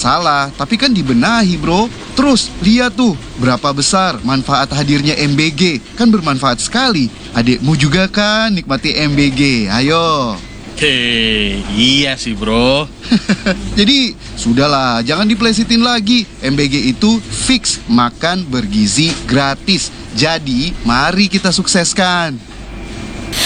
masalah, tapi kan dibenahi bro. Terus lihat tuh berapa besar manfaat hadirnya MBG. Kan bermanfaat sekali. Adikmu juga kan nikmati MBG. Ayo. Hei, iya sih bro. Jadi sudahlah, jangan diplesetin lagi. MBG itu fix makan bergizi gratis. Jadi mari kita sukseskan.